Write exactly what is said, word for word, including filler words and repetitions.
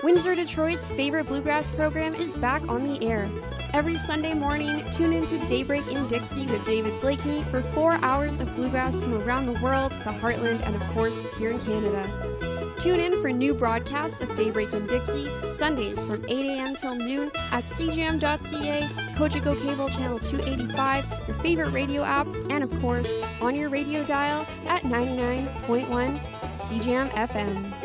Windsor, Detroit's favorite bluegrass program is back on the air. Every Sunday morning, tune into Daybreak in Dixie with David Blakeney for four hours of bluegrass from around the world, the Heartland, and of course, here in Canada. Tune in for new broadcasts of Daybreak in Dixie, Sundays from eight a.m. till noon at c jam dot c a, Cogeco Cable Channel two eighty-five, your favorite radio app, and of course, on your radio dial at ninety-nine point one C J A M F M.